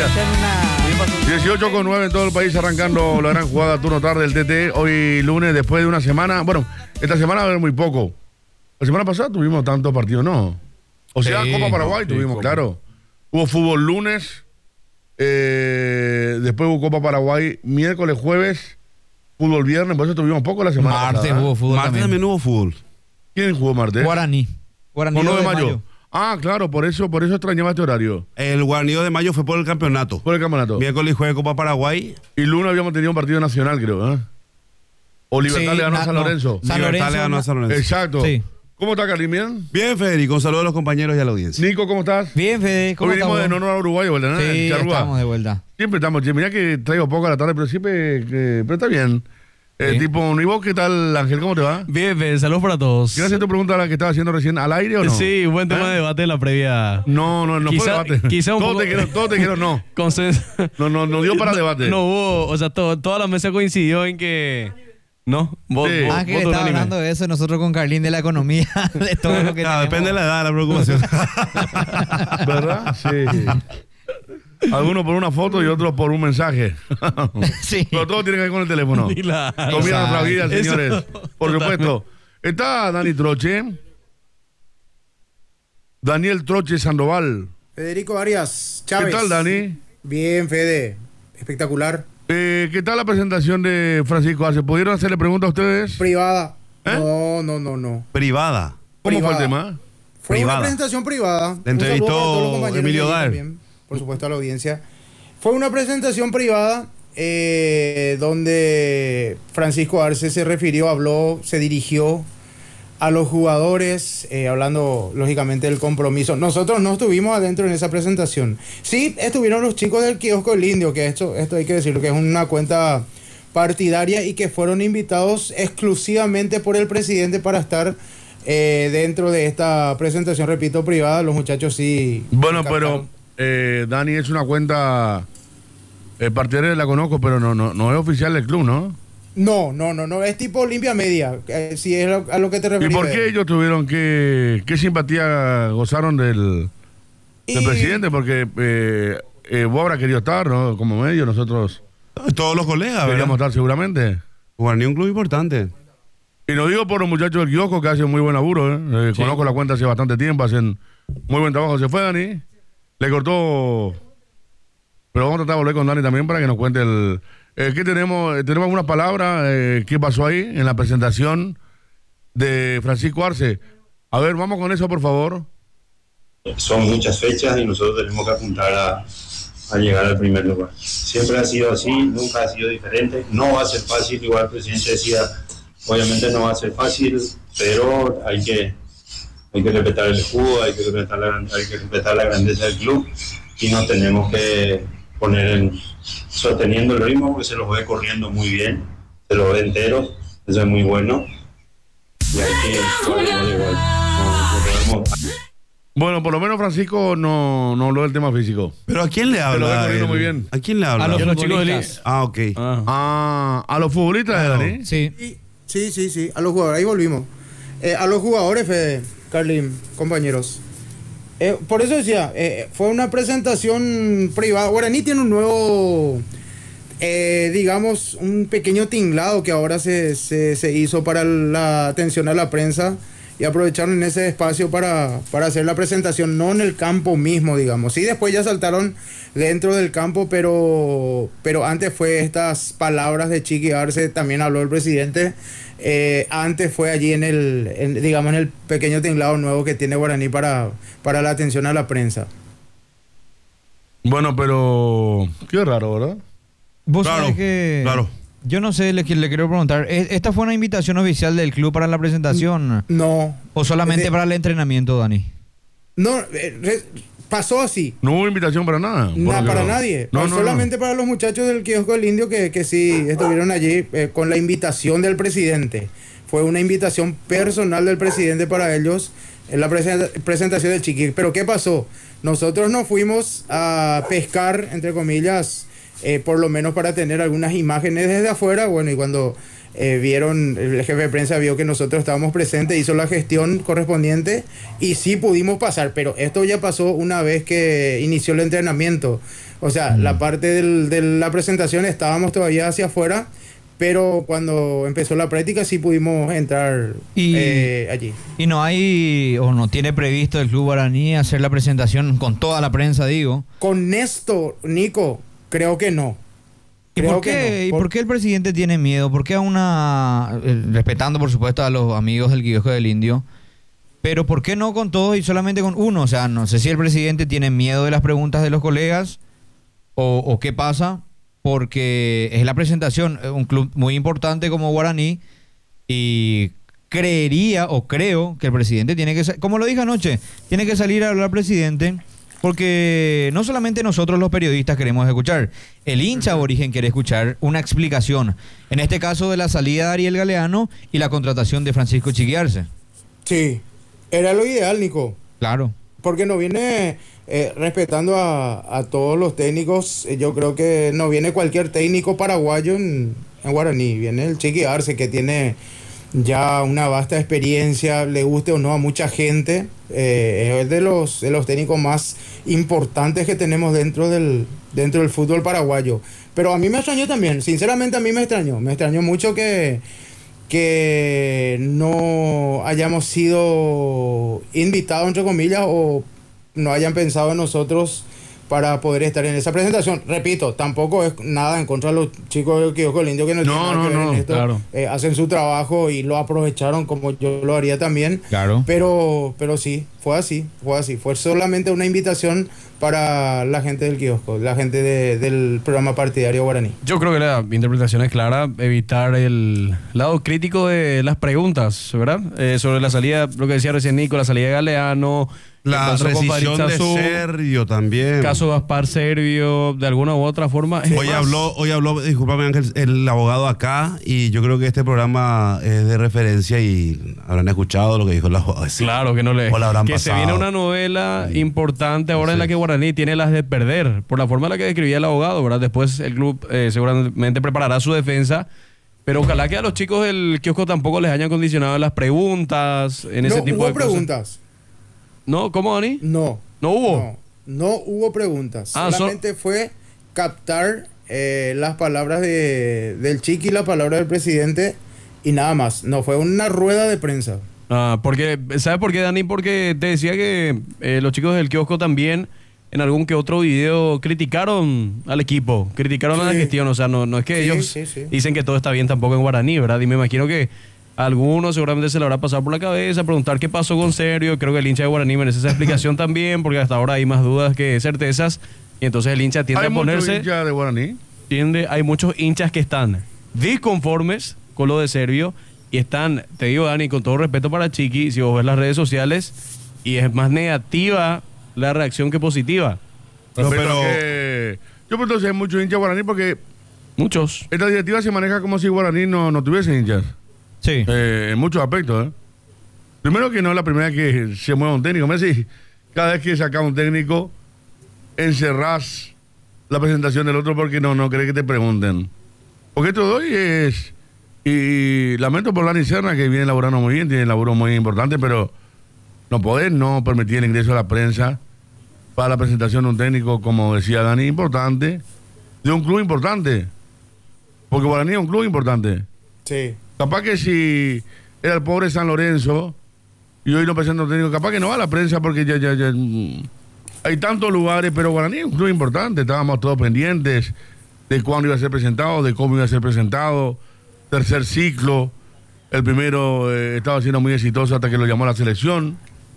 días. 18:09 en todo el país, arrancando la gran jugada turno tarde del TT. Hoy lunes, después de una semana. Bueno, esta semana va a haber muy poco. La semana pasada tuvimos tantos partidos, ¿no? O sea, Sí, Copa Paraguay tuvimos, claro. Hubo fútbol lunes. Después hubo Copa Paraguay miércoles, jueves. Fútbol viernes, por eso tuvimos poco la semana Martes pasada. hubo fútbol Martes también hubo fútbol. ¿Quién jugó martes? Guaraní. ¿O 9 de mayo? Ah, claro, por eso extrañaba este horario. El Guaraní de mayo fue por el campeonato. Por el campeonato. Miércoles juega Copa Paraguay. Y lunes habíamos tenido un partido nacional, creo, ¿eh? O Libertad le ganó a San Lorenzo. Libertad le ganó a San Lorenzo. Exacto. Sí. ¿Cómo está, Carlín? ¿Bien? Bien, Federico. Un saludo a los compañeros y a la audiencia. Nico, ¿cómo estás? Bien, Fede, ¿cómo Hoy venimos estamos? de honor a Uruguay, ¿verdad? Sí, Charrúa. estamos de vuelta. Siempre estamos. Mira que traigo poco a la tarde, pero siempre... pero está bien. Sí. Tipo, ¿y vos qué tal, Ángel? ¿Cómo te va? Bien, bien, saludos para todos. ¿Quieres hacer tu pregunta a la que estaba haciendo recién al aire o no? Sí, buen tema de debate en la previa. No Quizá- fue debate. quizá un todo poco- te quiero, no. Consenso. No dio para debate. No hubo, o sea, toda la mesa coincidió en que... ¿No? Sí. Ángel voto estaba unánime. hablando de eso, nosotros con Carlín de la economía, de todo lo que tenemos. Depende de la edad, la preocupación. ¿Verdad? Sí. Algunos por una foto y otros por un mensaje. Sí. Pero todo tiene que ver con el teléfono. Claro. Comida nuestra vida, Eso, señores. Por supuesto. Está Dani Troche. Daniel Troche Sandoval. Federico Arias Chávez. ¿Qué tal, Dani? Bien, Fede. Espectacular. ¿Qué tal la presentación de Francisco Arce? ¿Pudieron hacerle preguntas a ustedes? Privada. ¿Eh? No. Privada. ¿Cómo fue el privada. tema? Fue Privada. una presentación privada. Le entrevistó Un saludo para todos los compañeros Emilio de ahí Daer. también, por supuesto, a la audiencia. Fue una presentación privada donde Francisco Arce se refirió, habló, se dirigió a los jugadores, hablando lógicamente del compromiso. Nosotros no estuvimos adentro en esa presentación. Sí, estuvieron los chicos del kiosco El Indio, que esto hay que decirlo, que es una cuenta partidaria y que fueron invitados exclusivamente por el presidente para estar dentro de esta presentación, repito, privada. Los muchachos sí. Bueno, captaron. pero Dani es una cuenta partidaria, la conozco, pero no es oficial del club, ¿no? No, es tipo limpia media, si es a lo que te ¿Y referís. por qué ellos tuvieron qué simpatía gozaron del presidente? Porque vos habrás querido estar, ¿no? Como medio, nosotros Todos los colegas, queríamos ¿verdad? estar seguramente. Guaraní es un club importante. Y lo digo por los muchachos del kiosco que hacen muy buen laburo, ¿eh? Sí. Conozco la cuenta hace bastante tiempo, hacen muy buen trabajo. Se fue Dani, le cortó... Pero vamos a tratar de volver con Dani también para que nos cuente el... ¿Qué tenemos? ¿Tenemos alguna palabra? ¿Qué pasó ahí en la presentación de Francisco Arce? A ver, vamos con eso, por favor. Son muchas fechas y nosotros tenemos que apuntar a llegar al primer lugar. Siempre ha sido así, nunca ha sido diferente. No va a ser fácil, igual el presidente decía, obviamente no va a ser fácil, pero hay que respetar el escudo, hay que respetar la grandeza del club y nos tenemos que poner sosteniendo el ritmo porque se los ve corriendo muy bien, se los ve enteros, eso es muy bueno. Y hay que igual. No podemos... Bueno, por lo menos Francisco no habló del tema físico. ¿Pero a quién le lo ve habla? corriendo él? muy bien. ¿A quién le habla? A los los chicos del... futbolistas. Ah, ok. ¿A los futbolistas de Dani? Sí. Sí, a los jugadores, ahí volvimos. A los jugadores, Fede, Carlín, compañeros. Por eso decía, fue una presentación privada. Guaraní tiene un nuevo, digamos, un pequeño tinglado que ahora se hizo para la atención a la prensa y aprovecharon en ese espacio para hacer la presentación, no en el campo mismo, digamos. Sí, después ya saltaron dentro del campo, pero antes fue estas palabras de Chiqui Arce, también habló el presidente. Antes fue allí en el pequeño tinglado nuevo que tiene Guaraní para la atención a la prensa. Bueno, pero qué raro, ¿verdad? Vos Claro, sabés que... claro. Yo no sé, le quiero preguntar, ¿esta fue una invitación oficial del club para la presentación? No. ¿O solamente para el entrenamiento, Dani? No, pasó así. No hubo invitación para nada. Bueno, Para que no. nadie. No, solamente para los muchachos del kiosco del Indio que sí estuvieron allí con la invitación del presidente. Fue una invitación personal del presidente para ellos en la presentación del Chiqui. Pero ¿qué pasó? Nosotros nos fuimos a pescar, entre comillas, por lo menos para tener algunas imágenes desde afuera. Bueno, y cuando vieron, el jefe de prensa vio que nosotros estábamos presentes, hizo la gestión correspondiente y sí pudimos pasar, pero esto ya pasó una vez que inició el entrenamiento. O sea, la parte de la presentación estábamos todavía hacia afuera, pero cuando empezó la práctica sí pudimos entrar allí. ¿Y no hay o no tiene previsto el Club Guaraní hacer la presentación con toda la prensa, digo? Con esto, Nico, creo que no. ¿Y por qué, ¿Y por qué el presidente tiene miedo? ¿Por qué respetando por supuesto a los amigos del Quiosco del Indio, pero por qué no con todos y solamente con uno? O sea, no sé si el presidente tiene miedo de las preguntas de los colegas o qué pasa, porque es la presentación, un club muy importante como Guaraní, y creo que el presidente tiene que, como lo dije anoche, tiene que salir a hablar al presidente. Porque no solamente nosotros los periodistas queremos escuchar, el hincha aborigen quiere escuchar una explicación, en este caso de la salida de Ariel Galeano y la contratación de Francisco Chiquiarse. Sí, era lo ideal, Nico. Claro. Porque no viene respetando a todos los técnicos, yo creo que no viene cualquier técnico paraguayo en Guaraní, viene el Chiqui Arce, que tiene ya una vasta experiencia, le guste o no a mucha gente, es de los técnicos más importantes que tenemos dentro del fútbol paraguayo. Pero a mí me extrañó también, sinceramente a mí me extrañó mucho que no hayamos sido invitados, entre comillas, o no hayan pensado en nosotros para poder estar en esa presentación. Repito, tampoco es nada en contra de los chicos del Quiosco del Indio, que no tienen nada que ver en esto. Claro. Hacen su trabajo y lo aprovecharon como yo lo haría también. Claro. Pero sí, fue así. Fue solamente una invitación para la gente del Quiosco, la gente del programa partidario Guaraní. Yo creo que la interpretación es clara, evitar el lado crítico de las preguntas, ¿verdad? Sobre la salida, lo que decía recién Nico, la salida de Galeano, La rescisión de Sergio también. Caso Gaspar Servio, de alguna u otra forma. Sí. Hoy habló, discúlpame Ángel, el abogado acá, y yo creo que este programa es de referencia y habrán escuchado lo que dijo el abogado. Claro que no le... O la habrán que pasado. se viene una novela importante ahora en la que Guaraní tiene las de perder, por la forma en la que describía el abogado, ¿verdad? Después el club seguramente preparará su defensa, pero ojalá que a los chicos del Quiosco tampoco les hayan condicionado las preguntas en ese tipo de cosas. No hubo preguntas. ¿No? ¿Cómo, Dani? No. ¿No hubo? No hubo preguntas. Solamente fue captar las palabras del Chiqui y las palabras del presidente y nada más. No fue una rueda de prensa. Porque, ¿sabes por qué, Dani? Porque te decía que los chicos del Quiosco también en algún que otro video criticaron al equipo, criticaron a la gestión. O sea, no es que ellos dicen que todo está bien tampoco en Guaraní, ¿verdad? Y me imagino que a algunos seguramente se le habrá pasado por la cabeza preguntar qué pasó con Sergio. Creo que el hincha de Guaraní merece esa explicación también, porque hasta ahora hay más dudas que certezas. Y entonces el hincha tiende a ponerse... ¿Hay muchos hinchas de Guaraní? Hay muchos hinchas que están disconformes con lo de Sergio y están, te digo, Dani, con todo respeto para Chiqui, si vos ves las redes sociales, y es más negativa la reacción que positiva. Pero yo por entonces hay muchos hinchas Guaraní porque muchos. Esta directiva se maneja como si Guaraní no tuviese hinchas. Sí. En muchos aspectos. Primero que no es la primera vez que se mueve un técnico. Messi, cada vez que saca un técnico, encerrás la presentación del otro porque no querés que te pregunten. Porque esto de hoy es... Y lamento por Dani Serna, que viene laburando muy bien, tiene laburo muy importante, pero no podés no permitir el ingreso a la prensa para la presentación de un técnico, como decía Dani, importante, de un club importante. Porque Guaraní es un club importante. Sí. Capaz que si era el pobre San Lorenzo y hoy no presenta un técnico, capaz que no va a la prensa porque ya hay tantos lugares, pero Guaraní es un club importante, estábamos todos pendientes de cuándo iba a ser presentado, de cómo iba a ser presentado. Tercer ciclo, el primero estaba siendo muy exitoso hasta que lo llamó la selección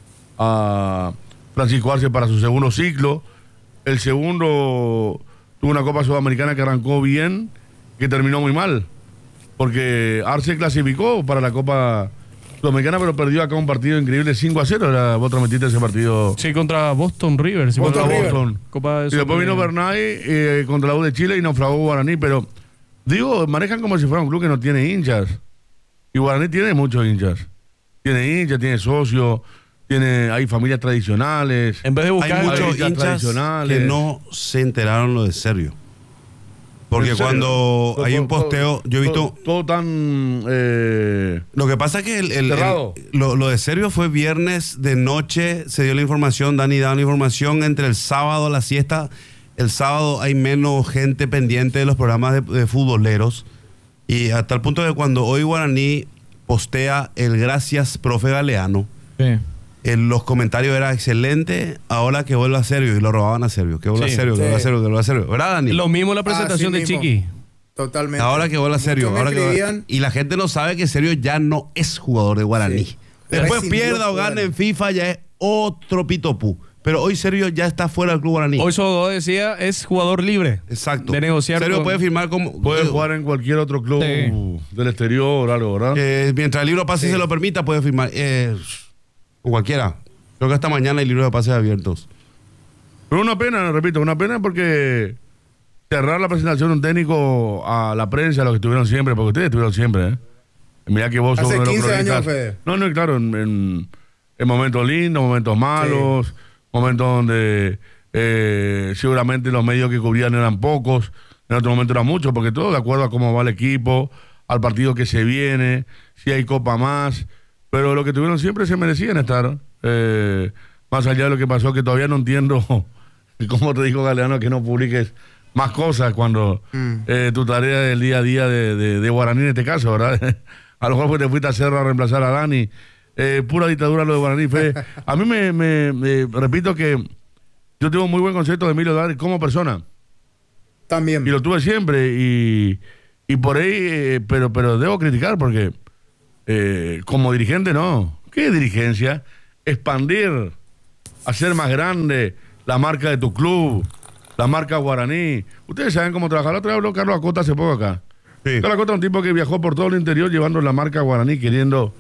a Francisco Arce para su segundo ciclo. El segundo tuvo una Copa Sudamericana que arrancó bien, que terminó muy mal, porque Arce clasificó para la Copa Sudamericana, pero perdió acá un partido increíble 5-0. Vos transmitiste ese partido. Sí, contra Boston River. Sí, contra Boston. Copa de y después vino Bernay contra la U de Chile y naufragó Guaraní, pero digo, manejan como si fuera un club que no tiene hinchas. Y Guaraní tiene muchos hinchas. Tiene hinchas, tiene socios, hay familias tradicionales. En vez de buscar hay muchos hinchas que no se enteraron lo de Sergio. Porque ¿En serio? cuando hay un posteo, yo he visto... Todo tan... Lo que pasa es que cerrado. lo de Servio fue viernes de noche, se dio la información, Dani daba la información entre el sábado a la siesta. El sábado hay menos gente pendiente de los programas de futboleros. Y hasta el punto de que cuando hoy Guaraní postea el gracias, profe Galeano, Sí. los comentarios eran excelente, ahora que vuelva a Servio, y lo robaban a Servio, que vuelva Sí. a Servio, que vuelva a Servio, que vuelva a Servio. ¿Verdad, Dani? Lo mismo la presentación Así de mismo. Chiqui. Totalmente. Ahora que vuelva a Servio. Muchos me Ahora que escribían, y la gente no sabe que Servio ya no es jugador de Guaraní. Sí. Después Rescindió pierda o Guaraní. gane en FIFA, ya es otro pitopú. Pero hoy Servio ya está fuera del club Guaraní. Hoy Sogo decía, es jugador libre. Exacto. De negociar Servio con- puede firmar como... Puede jugar en cualquier otro club Sí. del exterior, algo, ¿verdad? mientras el libro de pases se lo permita, puede firmar. Con cualquiera. Creo que hasta mañana hay libros de pases abiertos. Pero una pena, repito, una pena porque cerrar la presentación de un técnico a la prensa, a los que estuvieron siempre, porque ustedes estuvieron siempre, ¿eh? Mira que vos sos Hace uno de los 15 años, cronistas. Fede. No, claro, en momentos lindos, momentos malos, momentos donde seguramente los medios que cubrían eran pocos, en otro momento eran muchos, porque todo de acuerdo a cómo va el equipo, al partido que se viene, si hay copa más, pero los que tuvieron siempre se merecían estar, más allá de lo que pasó, que todavía no entiendo cómo te dijo Galeano que no publiques más cosas cuando tu tarea del día a día de Guaraní en este caso, ¿verdad? A lo mejor pues te fuiste a Cerro a reemplazar a Dani. Pura dictadura lo de Guaraní. Fede. A mí me repito que yo tengo muy buen concepto de Emilio Dani como persona. También. Y lo tuve siempre. Y por ahí, pero debo criticar porque como dirigente no. ¿Qué dirigencia? Expandir, hacer más grande la marca de tu club, la marca Guaraní. Ustedes saben cómo trabajar. La otra vez habló Carlos Acosta hace poco acá. Sí. Carlos Acosta es un tipo que viajó por todo el interior llevando la marca Guaraní, queriendo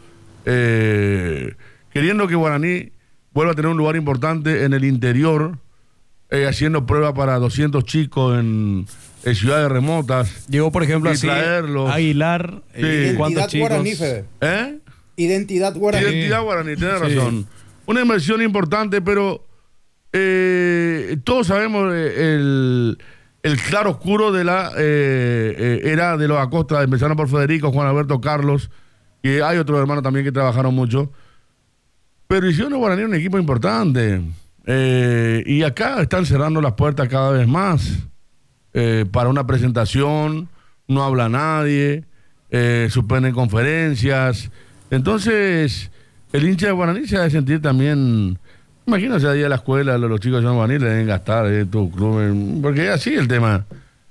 que Guaraní vuelva a tener un lugar importante en el interior, haciendo pruebas para 200 chicos en ciudades remotas. Llegó, por ejemplo, Y así traerlos. Aguilar. Sí. ¿Cuántos Identidad chicos? Guaraní, Fede. ¿Eh? Identidad Guaraní. Identidad Guaraní, tienes Sí. razón. Una inversión importante, pero todos sabemos el claro oscuro de la era de los Acosta, empezando por Federico, Juan Alberto, Carlos, y hay otros hermanos también que trabajaron mucho. Pero hicieron de Guaraní un equipo importante. Y acá están cerrando las puertas cada vez más. Para una presentación, no habla nadie, suspenden conferencias. Entonces, el hincha de Guaraní se ha de sentir también. Imagínate ahí a la escuela, los chicos de Guaraní le deben gastar tu club, porque es así el tema.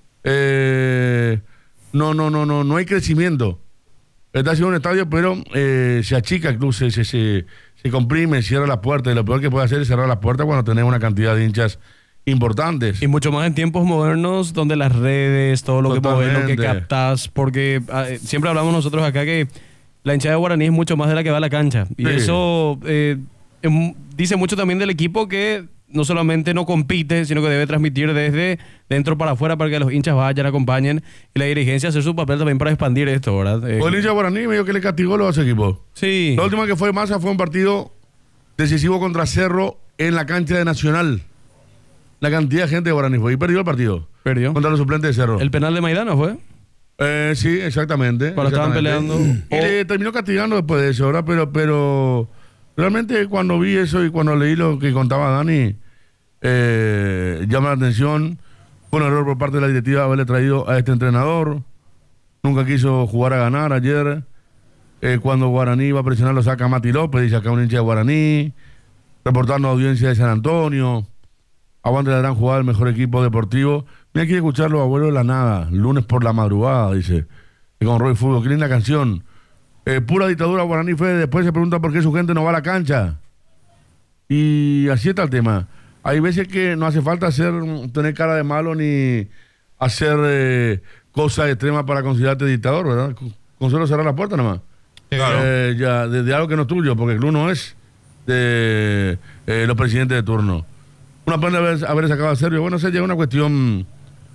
No hay crecimiento. Está haciendo un estadio, pero se achica el club, se comprime, cierra las puertas. Y lo peor que puede hacer es cerrar las puertas cuando tenés una cantidad de hinchas importantes. Y mucho más en tiempos modernos, donde las redes, todo lo que podés, lo que Totalmente. captás, porque siempre hablamos nosotros acá que la hinchada de Guaraní es mucho más de la que va a la cancha. Y Sí. eso dice mucho también del equipo que no solamente no compite, sino que debe transmitir desde dentro para afuera para que los hinchas vayan, acompañen, y la dirigencia hacer su papel también para expandir esto, ¿verdad? O el hincha de Guaraní medio que le castigó a los dos equipos. Sí. La última que fue Massa fue un partido decisivo contra Cerro en la cancha de Nacional. La cantidad de gente de Guaraní fue y perdió el partido Perdió. contra los suplentes de Cerro. El penal de Maidana fue. Sí, exactamente. Cuando estaban exactamente. peleando. Y le terminó castigando después de eso, ¿verdad? Pero realmente cuando vi eso y cuando leí lo que contaba Dani, llama la atención. Fue un error por parte de la directiva haberle traído a este entrenador. Nunca quiso jugar a ganar ayer. Cuando Guaraní iba a presionar, lo saca Mati López, dice acá un hincha de Guaraní. Reportando audiencia de San Antonio. Aguante la gran jugada del mejor equipo deportivo. Mira, quiere escuchar los abuelos de la nada. Lunes por la madrugada, dice. Y con Roy Fútbol. Qué linda canción. Pura dictadura Guaraní Fede. Después se pregunta por qué su gente no va a la cancha. Y así está el tema. Hay veces que no hace falta tener cara de malo ni hacer cosas extremas para considerarte dictador, ¿verdad? Con solo cerrar la puerta nomás. Claro. Ya, de algo que no es tuyo, porque el club no es de los presidentes de turno. Una pena haber sacado a Servio. Bueno, se llega una cuestión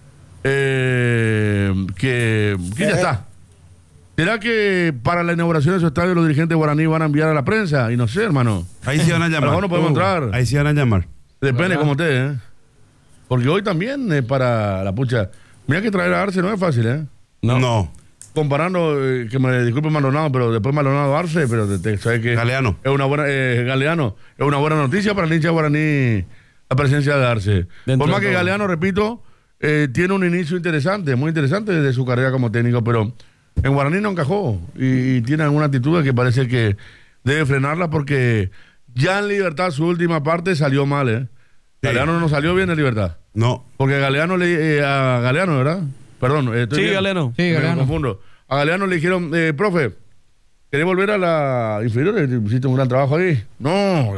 que ya está. ¿Será que para la inauguración de su estadio los dirigentes de Guaraní van a enviar a la prensa? Y no sé, hermano. Ahí sí van a A lo llamar. mejor no podemos entrar. Ahí sí van a llamar. Depende como usted, ¿eh? Porque hoy también es para la pucha. Mira que traer a Arce no es fácil, ¿eh? No. Comparando, que me disculpe Maldonado, pero después Maldonado Arce, pero sabes que Galeano. es una buena Galeano, es una buena noticia para el hincha guaraní la presencia de Arce. Por más que Galeano, repito, tiene un inicio interesante, muy interesante de su carrera como técnico, pero en Guaraní no encajó y tiene alguna actitud que parece que debe frenarla porque ya en Libertad su última parte salió mal, ¿eh? Sí. Galeano no salió bien en Libertad. No. Porque a Galeano, ¿verdad? Perdón, estoy Sí, bien. Galeano. Sí, Me Galeano. confundo. A Galeano le dijeron, profe, ¿querés volver a la inferior? Hiciste un gran trabajo ahí. No.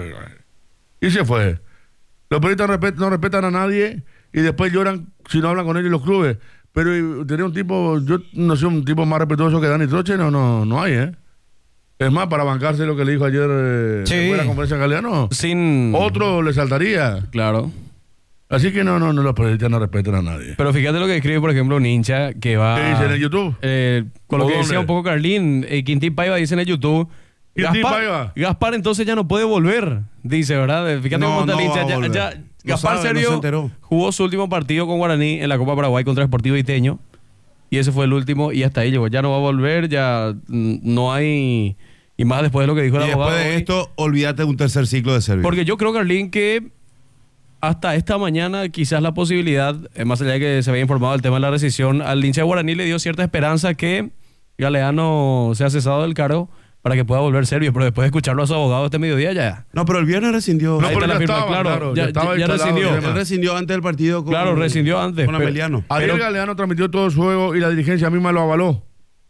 Y se fue. Los periodistas no respetan a nadie y después lloran si no hablan con ellos los clubes. Pero tener un tipo, yo no sé, un tipo más respetuoso que Dani Troche, no hay, ¿eh? Es más, para bancarse lo que le dijo ayer Sí. después de la conferencia de Galeano, Sin... otro le saltaría. Claro. Así que no, los periodistas no respetan a nadie. Pero fíjate lo que escribe, por ejemplo, un hincha que va... ¿Qué dice en el YouTube? Con lo ¿O que dónde? decía un poco Carlín, Quintín Paiva dice en el YouTube... Quintín Paiva. Gaspar entonces ya no puede volver, dice, ¿verdad? Fíjate No, cómo está el no hincha. va a Ya, volver. ya- No Gaspar sabe, no se Sergio enteró. jugó su último partido con Guaraní en la Copa Paraguay contra Sportivo Iteño. Y ese fue el último y hasta ahí llegó. Ya no va a volver, ya no hay... Y más después de lo que dijo el Y abogado. después de hoy. esto, olvídate de un tercer ciclo de Servio. Porque yo creo, Carlín, que hasta esta mañana quizás la posibilidad, más allá de que se había informado del tema de la rescisión, al hincha de Guaraní le dio cierta esperanza que Galeano sea cesado del cargo para que pueda volver Servio, pero después de escucharlo a su abogado este mediodía ya... No, pero el viernes rescindió. No, Ahí pero está la ya firma, estaba, claro, ya ya estaba ya instalado rescindió. el tema. Él rescindió antes del partido con... Claro, rescindió antes, Con pero- Ameliano. Ayer Pero- Galeano transmitió todo su juego y la dirigencia misma lo avaló.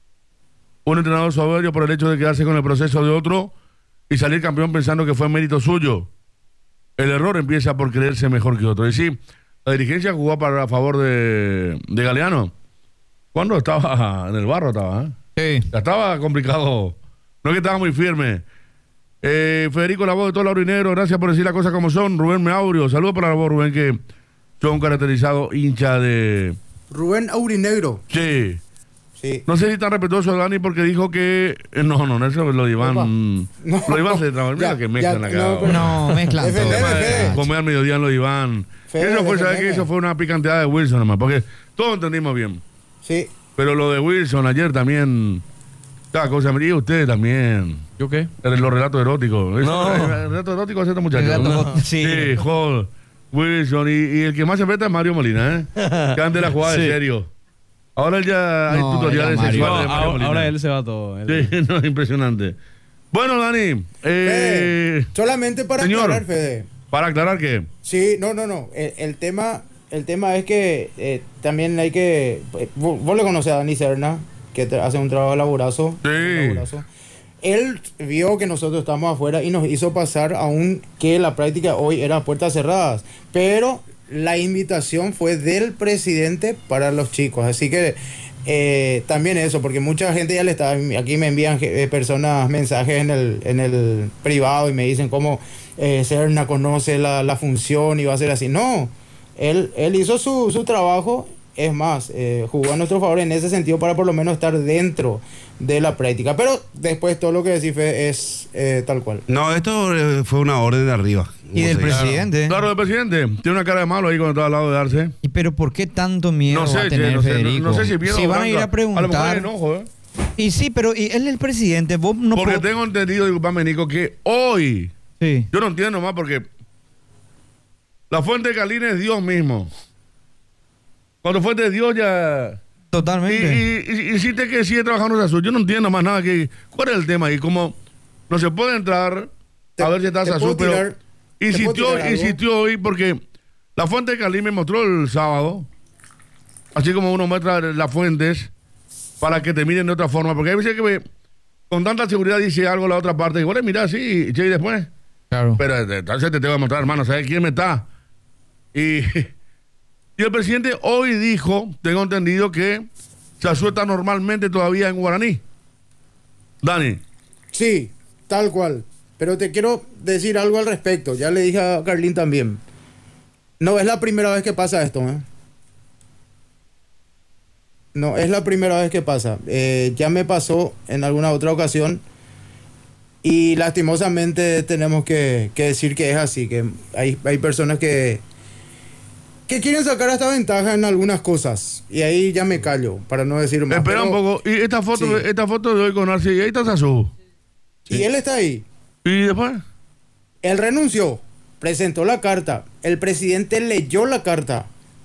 Un entrenador soberbio por el hecho de quedarse con el proceso de otro y salir campeón pensando que fue mérito suyo. El error empieza por creerse mejor que otro. Y sí, la dirigencia jugó a favor de Galeano. Cuando estaba en el barro, estaba, ¿eh? Sí. Ya estaba complicado. No es que estaba muy firme. Federico, la voz de todo el oro y negro, gracias por decir las cosas como son. Rubén Meaurio, saludos para la voz, Rubén, que son caracterizados hincha de... Rubén Aurinegro. Sí. Sí. No sé si tan respetuoso Dani porque dijo que... No, eso lo de Iván... Opa. No. Lo de Iván se trabó. Mira Ya, que mezclan ya, acá. no, pero- No, mezclan todo. Fede. Comer al mediodía en lo de Iván. Fede, Eso fue, ¿sabes Fede. qué? Eso fue una picanteada de Wilson nomás, porque todos entendimos bien. Sí. Pero lo de Wilson ayer también... Cada cosa, y usted también. ¿Yo qué? Los relatos eróticos. No. El relato erótico hace este muchacho. Relato- Sí, sí. Hall, Wilson y el que más se enfrenta es Mario Molina, ¿eh? Que antes la jugaba Sí. de serio. Ahora ya hay No, tutoriales ya Mario. sexuales No, de Mario Molina. ahora él se va todo. Sí, no, impresionante. Bueno, Dani, Fede, solamente para señor. aclarar, Fede. para aclarar que... Sí, no. El tema es que también hay que... Vos le conocés a Dani Serna, que hace un trabajo laburazo. Sí. laburazo. Él vio que nosotros estábamos afuera y nos hizo pasar aún que la práctica hoy era a puertas cerradas. Pero la invitación fue del presidente para los chicos. Así que también eso, porque mucha gente ya le está... Aquí me envían personas mensajes en el privado y me dicen cómo Serna conoce la función y va a ser así. No, él hizo su trabajo. Es más, jugó a nuestro favor en ese sentido para por lo menos estar dentro de la práctica. Pero después todo lo que decís, Fe, es tal cual. No, esto fue una orden de arriba. Y del Como se dice. presidente. Claro, el presidente tiene una cara de malo ahí cuando estaba al lado de Arce. ¿Y pero por qué tanto miedo No sé, va a tener no sé, Federico? no sé si miedo Si o van a ir bronca. a preguntar. A lo mejor hay enojo, ¿eh? Y sí, pero y él es el presidente. Vos no Porque puedo- tengo entendido, disculpame, Nico, que hoy... Sí. Yo no entiendo más porque... La fuente de Calín es Dios mismo. Cuando fuente de Dios ya... Totalmente. Y hiciste que sigue trabajando en azul. Yo no entiendo más nada. ¿Cuál es el tema ahí? Como no se puede entrar a ver si está te azul, puedo pero tirar- te puedo tirar algo. insistió hoy porque la fuente de Cali me mostró el sábado, así como uno muestra las fuentes para que te miren de otra forma, porque hay veces que con tanta seguridad dice algo la otra parte y bueno, mira, sí, che, y después. Claro. Pero entonces te tengo que mostrar, hermano, ¿sabes quién me está? Y el presidente hoy dijo, tengo entendido que se suelta normalmente todavía en Guaraní. Dani. Sí, tal cual. Pero te quiero decir algo al respecto. Ya le dije a Carlín también. No es la primera vez que pasa esto, ¿eh? No, es la primera vez que pasa. Ya me pasó en alguna otra ocasión. Y lastimosamente tenemos que decir que es así. Que hay personas que que quieren sacar esta ventaja en algunas cosas. Y ahí ya me callo, para no decir más. Espera un poco. Y esta foto de hoy con Arce, y ahí está Sazú. Y él está ahí. ¿Y después? Él renunció, presentó la carta. El presidente leyó la carta.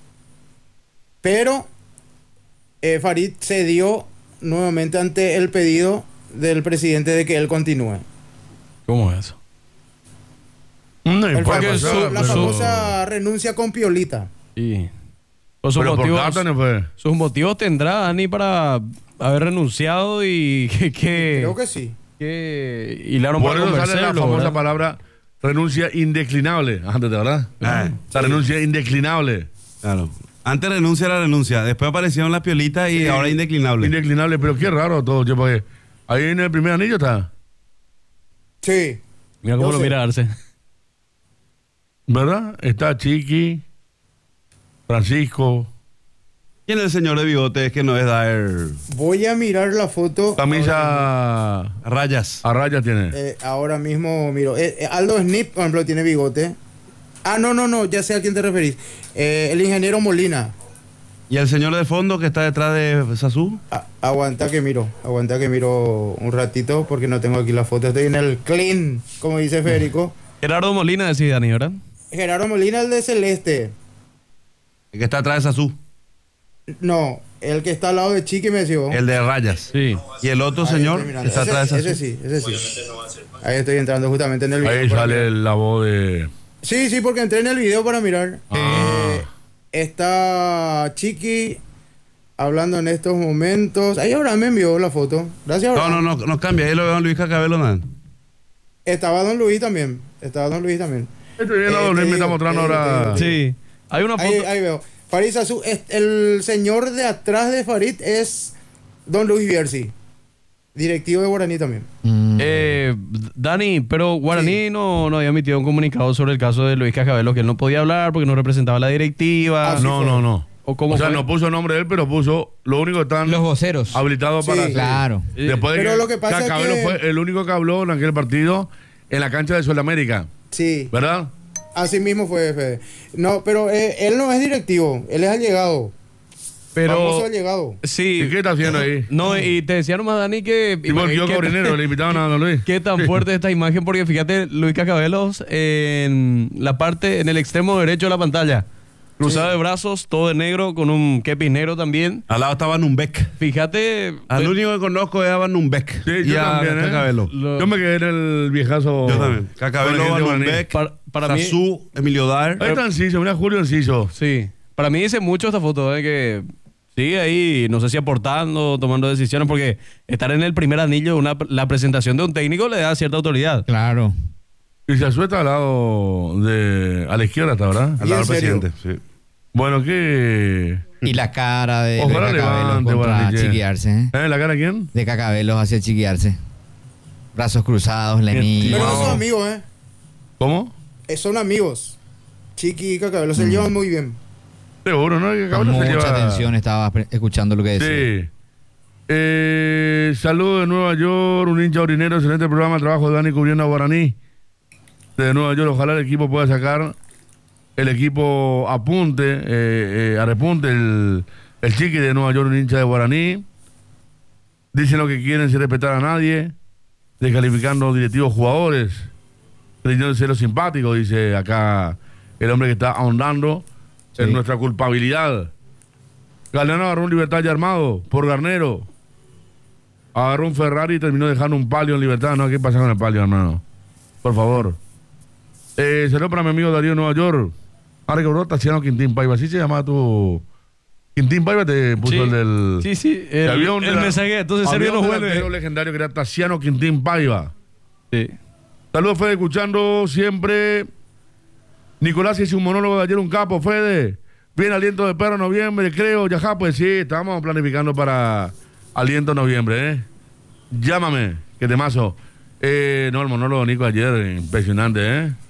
Pero Farid cedió nuevamente ante el pedido del presidente de que él continúe. ¿Cómo es eso? No La importa. famosa renuncia con piolita. Y pues sus Pero por motivos, carta no fue. sus motivos tendrá Dani para haber renunciado y que Creo que sí. hilaron Por para eso sale la convencerlo, famosa ¿verdad? palabra renuncia indeclinable. Antes, ¿verdad? La renuncia indeclinable. Claro. Antes renuncia era renuncia, después aparecieron las piolitas y ahora indeclinable. Indeclinable, pero qué raro todo, che, porque ahí en el primer anillo está, Sí. Mira cómo Yo lo sé. mira Arce. ¿verdad? Está Chiqui, Francisco, ¿Quién es el señor de bigote? Es que no es Daer Voy a mirar la foto. camisa Rayas. a rayas tiene. Ahora mismo miro. Aldo Snip, por ejemplo, tiene bigote. Ah, no, ya sé a quién te referís. El ingeniero Molina. ¿Y el señor de fondo que está detrás de Sazú? Aguanta que miro un ratito porque no tengo aquí la foto. Estoy en el clean, como dice Federico. Gerardo Molina decía Dani, ¿verdad? Gerardo Molina, el de Celeste. El que está atrás de Sazú. No, el que está al lado de Chiqui me decía. El de Rayas. Sí. ¿Y el otro Ahí señor estoy que está mirando. atrás de Sazú? Ese sí. Ahí estoy entrando justamente en el video. Ahí para sale mirar. la voz de... Sí, porque entré en el video para mirar. Está Chiqui hablando en estos momentos. Ahí Abraham me envió la foto. Gracias, Abraham. No cambia. Ahí lo veo a Luis Cacabelo, ¿no? Estaba Don Luis también. Este viene a Don Luis, me está mostrando ahora... Sí. Hay una foto. Ahí veo. Farid Sazú, el señor de atrás de Farid es Don Luis Bierzi, directivo de Guaraní también. Dani, pero Guaraní no había emitido un comunicado sobre el caso de Luis Cacabelo, que él no podía hablar porque no representaba la directiva. Ah, sí. No. ¿O cómo O sea, fue? no puso nombre de él, pero puso lo único que están Los voceros. habilitados Sí, para hacer. Claro. Después de Pero lo que pasa es Cacabelo que- fue el único que habló en aquel partido en la cancha de Sudamérica, Sí, ¿verdad? así mismo fue, Fede. No, pero él no es directivo, él es allegado. Famoso Pero allegado. sí. ¿Y qué está haciendo ahí? No, y te decía nomás, Dani, que Y por Kio Corinero le invitaban a Don Luis. qué tan fuerte es esta imagen, porque fíjate, Luis Cacabelos en la parte, en el extremo derecho de la pantalla, cruzado de brazos, todo de negro, con un kepis negro también. Al lado estaba Numbek. Fíjate, Al único que conozco es a Numbek. Sí, y yo a también, ¿eh? Cacabelo. Yo me quedé en el viejazo. Yo también. Cacabelo, con la gente de Numbek, para mí, Sazú, Emilio Dar. Ahí está Enciso, mira Julio Enciso. sí, para mí dice mucho esta foto, que sigue ahí, no sé si aportando, tomando decisiones, porque estar en el primer anillo, la presentación de un técnico le da cierta autoridad. Claro. Y se asueta al lado de... a la izquierda está, ¿verdad? Al ¿Y lado en del serio? presidente. Sí. Bueno, ¿qué...? Y la cara de Ojalá Cacabelos levante, contra Guaraní, che. chiquearse, ¿eh? ¿La cara de quién? De Cacabelos hacia chiquearse. Brazos cruzados, Lenín. Pero no Wow. son amigos, ¿Cómo? son amigos. Chiqui y Cacabelo se llevan muy bien. Seguro, ¿no? Que Con Cabrera se mucha lleva- atención estaba escuchando lo que decía. Sí. Saludos de Nueva York, un hincha orinero, excelente programa, trabajo de Dani cubriendo a Guaraní. De Nueva York, ojalá el equipo pueda sacar, el equipo apunte, a repunte, el Chiqui de Nueva York, un hincha de Guaraní. Dicen lo que quieren sin respetar a nadie, descalificando directivos jugadores, creyendo ser los simpáticos, dice acá el hombre que está ahondando en Sí. nuestra culpabilidad. Galeano agarró un Libertad ya armado por Garnero. Agarró un Ferrari y terminó dejando un palio en Libertad. No, ¿qué pasa con el palio, hermano? Por favor. Saludos para mi amigo Darío de Nueva York. Recordó Tassiano Quintín Paiva. ¿Así se llamaba tu...? Quintín Paiva te puso Sí. el del... Sí, Que había un el mensaje, entonces había Sergio no un vuelve. delantero legendario que era Tassiano Quintín Paiva. Sí. Saludos, Fede, escuchando siempre. Nicolás hizo un monólogo de ayer, un capo, Fede. Viene aliento de perro noviembre, creo. Ya, pues sí, estamos planificando para aliento noviembre, ¿eh? Llámame, que temazo. No, el monólogo de Nico ayer, impresionante, ¿eh?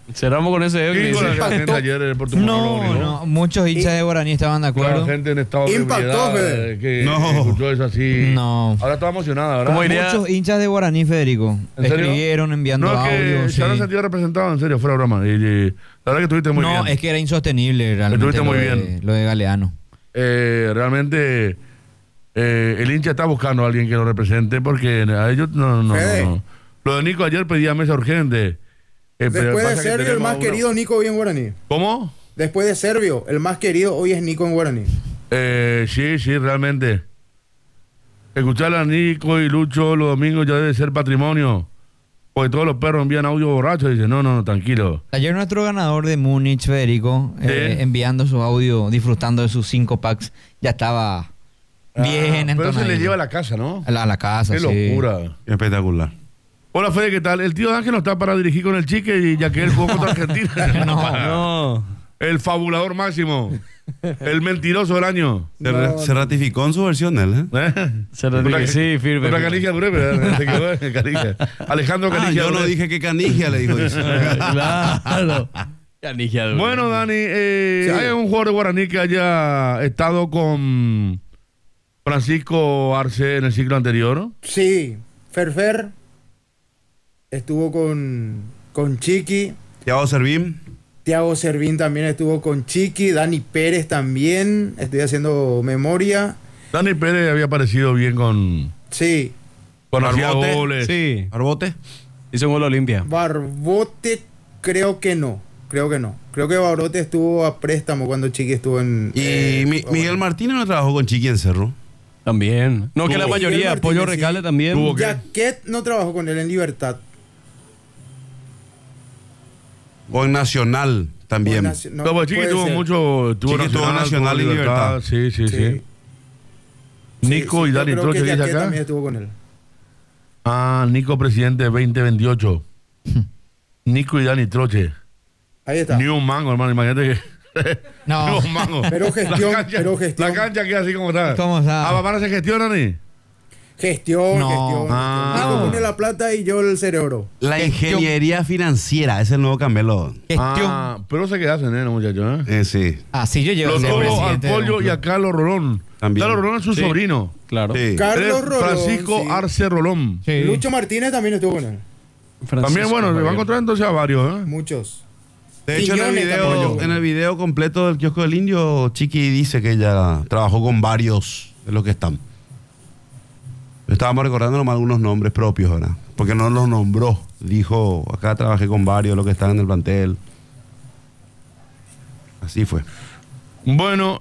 Cerramos con ese. Sí, con la gente ayer por tu monólogo, No, muchos hinchas de Guaraní estaban de la acuerdo. gente en estado de Impactó, ebriedad, que No. escuchó eso así. No. Ahora está emocionada, ¿verdad? ¿Cómo iría? Muchos hinchas de Guaraní, Federico, ¿En serio? escribieron enviando No, es que audios. se han sí. sentido representados, en serio, fuera de broma. Y la verdad que estuviste muy bien. No, es que era insostenible realmente Estuviste muy lo de- bien. lo de Galeano. Realmente el hincha está buscando a alguien que lo represente porque a ellos no. Fede. Lo de Nico ayer pedía mesa urgente. Pero Después de pasa que Servio, el tenemos más querido Nico hoy en Guaraní. ¿Cómo? Después de Servio, el más querido hoy es Nico en Guaraní. Sí, realmente. Escuchar a Nico y Lucho los domingos ya debe ser patrimonio. Porque todos los perros envían audio borracho y dicen, no, tranquilo. Ayer nuestro ganador de Múnich, Federico, enviando su audio, disfrutando de sus 5 packs, ya estaba bien Pero se le entonadillo. lleva a la casa, ¿no? a la casa, Qué sí. locura. Espectacular. Hola, Fede, ¿qué tal? El tío Ángel no está para dirigir con el Chique y ya que él jugó contra Argentina. No. El fabulador máximo. El mentiroso del año. Se ratificó en su versión él, ¿eh? Se ratificó, sí, firme. Una Canigia breve, se quedó en Canigia. Alejandro Ah, Canigia. yo no Breve. dije que Canigia, le dijo eso. Claro. Canigia duro. Bueno, Dani, hay un jugador de Guaraní que haya estado con Francisco Arce en el ciclo anterior. Sí, Ferfer estuvo con Chiqui. Thiago Servín. Thiago Servín también estuvo con Chiqui. Dani Pérez también. Estoy haciendo memoria. Dani Pérez había aparecido bien con Sí. hacía Barbote. goles. Sí. Arbote. Hizo un gol a Olimpia. Barbote, creo que no. Creo que Barbote estuvo a préstamo cuando Chiqui estuvo en. Y Miguel Martínez no trabajó con Chiqui en Cerro. También. No, que la Tuvo- mayoría. Miguel Pollo Martínez, Recalde sí. también. Tuvo que- Jaquet no trabajó con él en Libertad. O en Nacional también. O en Nacio- no, No, pues Chiqui puede tuvo ser. mucho. Chiqui tuvo Nacional y Libertad. Sí. Sí. Nico Sí, y yo Dani creo Troche, que dice Jaquet acá. también estuvo con él. Nico presidente 2028. Nico y Dani Troche. Ahí está. Ni un mango, hermano. Imagínate que. No. Ni un mango. Pero gestión, La cancha queda así como está. ¿Cómo está? ¿Van a hacer gestión, Dani? Gestión. Ah. Nico pone la plata y yo el cerebro. La ingeniería financiera es el nuevo Camelo. Gestión. Pero se quedan en muchachos, ¿eh? Sí. Así yo llevo Los a ser dos, al presidente de un Pollo y club. a Carlos Rolón. También. Carlos Rolón es su Sí. sobrino. Claro. Sí. Carlos Rolón. Francisco sí. Arce Rolón. Sí. Lucho Martínez también estuvo con él. También, bueno, le van a encontrar entonces a varios, ¿eh? Muchos. De hecho, Quiñones también. en el video completo del kiosco del Indio, Chiqui dice que ella trabajó con varios de los que están. Estábamos recordando nomás algunos nombres propios, ¿verdad? Porque no los nombró. Dijo, acá trabajé con varios de los que están en el plantel. Así fue. Bueno,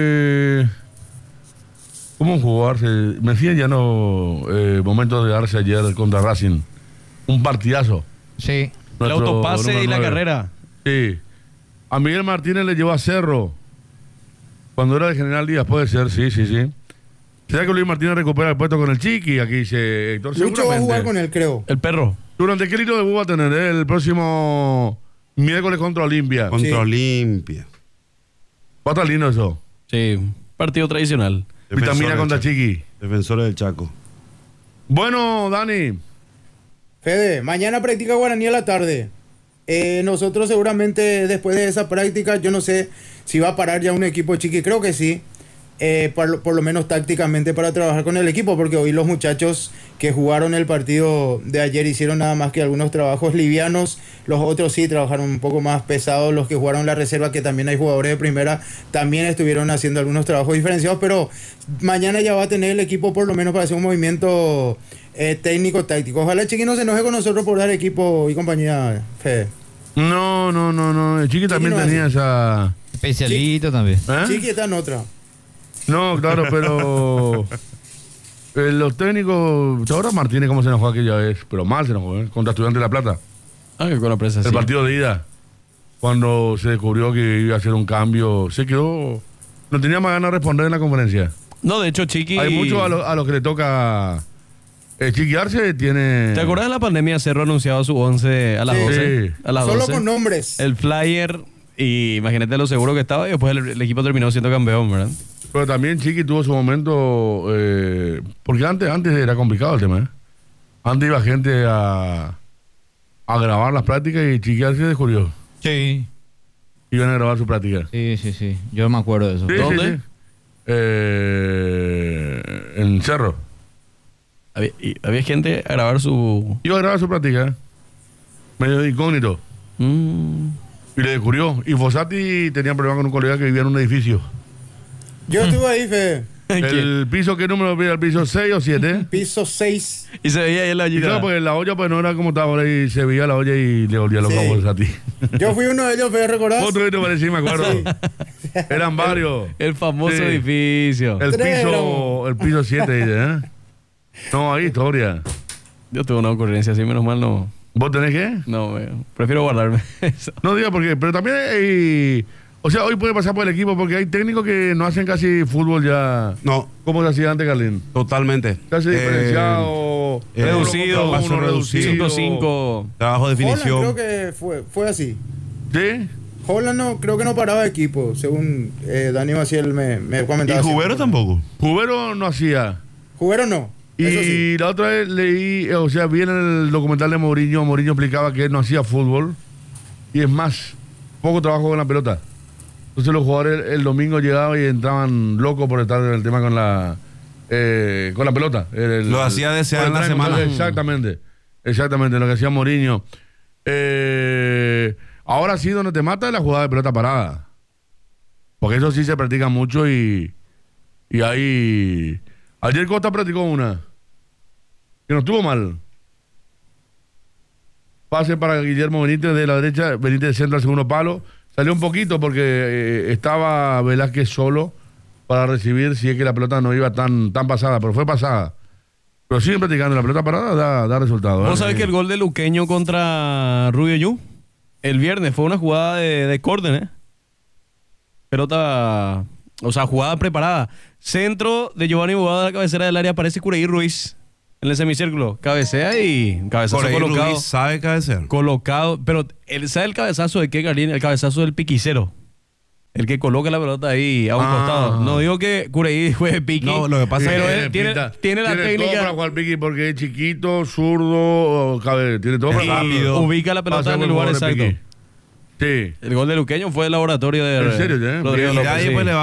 ¿cómo jugó Arce? Me decían ya no momento de Arce ayer contra Racing. Un partidazo. Sí. El Nuestro autopase número y la 9. carrera. Sí. A Miguel Martínez le llevó a Cerro. Cuando era de General Díaz, puede ser, sí. ¿Será que Luis Martínez recupera el puesto con el Chiqui? Aquí dice Héctor. Lucho va a seguramente. jugar con él, creo. El perro. ¿Durante qué litro de va a tener el próximo miércoles contra Olimpia? Contra Sí. Olimpia. Va a estar lindo eso. Sí. Partido tradicional. Vitamina Defensores contra del Chiqui. Chaco. Defensores del Chaco. Bueno, Dani. Fede, mañana practica Guaraní a la tarde. Nosotros seguramente después de esa práctica, yo no sé si va a parar ya un equipo Chiqui, creo que sí. Por lo menos tácticamente para trabajar con el equipo, porque hoy los muchachos que jugaron el partido de ayer hicieron nada más que algunos trabajos livianos, los otros sí trabajaron un poco más pesados, los que jugaron la reserva, que también hay jugadores de primera, también estuvieron haciendo algunos trabajos diferenciados, pero mañana ya va a tener el equipo por lo menos para hacer un movimiento técnico-táctico. Ojalá el Chiqui no se enoje con nosotros por dar equipo y compañía, Fede. No. El Chiqui también no tenía esa. Especialito también. ¿Eh? Chiqui está en otra. No, claro, pero. Los técnicos. Ahora Martínez, ¿cómo se enojó aquella vez? Pero mal se enojó, ¿eh? Contra Estudiantes de La Plata. Ah, que con la presa, El sí. partido de ida. Cuando se descubrió que iba a hacer un cambio. Se quedó. No tenía más ganas de responder en la conferencia. No, de hecho, Chiqui. Hay muchos a los que le toca. Chiqui Arce tiene. ¿Te acuerdas de la pandemia? Cerro anunciaba su 11 a las Sí. 12. A las Solo 12. con nombres. El flyer. Y imagínate lo seguro que estaba. Y después el equipo terminó siendo campeón, ¿verdad? Pero también Chiqui tuvo su momento. Porque antes era complicado el tema, ¿eh? Antes iba gente a a grabar las prácticas y Chiquial se descubrió. Sí. Iban a grabar su práctica. Sí. Yo me acuerdo de eso. Sí, ¿Dónde? sí. En Cerro. Había gente a grabar su... Iba a grabar su práctica. Medio incógnito. Mm. Y le descubrió. Y Fossati tenía problemas con un colega que vivía en un edificio. Yo estuve ahí, Fede. ¿El piso qué número era? ¿El piso 6 o 7? Piso 6. Y se veía ahí en la Y claro, ollita. porque la olla pues no era como estaba ahora y se veía la olla y le olía los Sí. cabos a ti. Yo fui uno de ellos, Fede, ¿recordás? Otro que te parecía, me acuerdo. Sí. Eran varios. El famoso Sí. edificio. El Tres piso 7, dice, ¿eh? No, hay historia. Yo tuve una ocurrencia así, menos mal no... ¿Vos tenés qué? No, prefiero guardarme eso. No diga porque, pero también hay, o sea, hoy puede pasar por el equipo porque hay técnicos que no hacen casi fútbol ya No, como se hacía antes, Carlín. totalmente. Casi diferenciado, reducido, uno contra reducido. 5-5. Trabajo de Holland definición. creo que fue así. ¿Sí? Holland no, creo que no paraba equipo, según Dani Maciel me ¿Y comentaba. Jubero tampoco? Jubero no hacía. Jubero no. Eso Y sí. la otra vez leí, o sea, vi en el documental de Mourinho explicaba que él no hacía fútbol y es más, poco trabajo con la pelota. Entonces los jugadores el domingo llegaban y entraban locos por estar en el tema con la pelota. Lo hacía desear en la con el semana. Exactamente, lo que hacía Mourinho. Ahora sí, donde te mata es la jugada de pelota parada. Porque eso sí se practica mucho y ahí... Ayer Costa practicó una. Que no estuvo mal. Pase para Guillermo Benítez de la derecha, Benítez de centro al segundo palo. Salió un poquito porque estaba Velázquez solo para recibir si es que la pelota no iba tan pasada, pero fue pasada. Pero siguen practicando, la pelota parada da resultado. ¿Vos sabés que el gol de Luqueño contra Rubio Yu el viernes fue una jugada de córner, ¿eh? Pelota, o sea, jugada preparada. Centro de Giovanni Bobada a la cabecera del área, aparece Cureí Ruiz en el semicírculo. Cabecea y cabezazo Por ahí colocado. Ruiz sabe cabecear. Colocado, pero él sabe el cabezazo de qué, Carlín, el cabezazo del piquicero. El que coloca la pelota ahí a un costado. No digo que Cureí juegue piqui. No, lo que pasa pero es que él tiene la todo técnica. para jugar piqui porque es chiquito, zurdo, tiene todo para y rápido. ubica la pelota en el lugar exacto. Sí. El gol de Luqueño fue el laboratorio de ¿En serio, ya? Rodrigo Y López, nadie sí. pues le va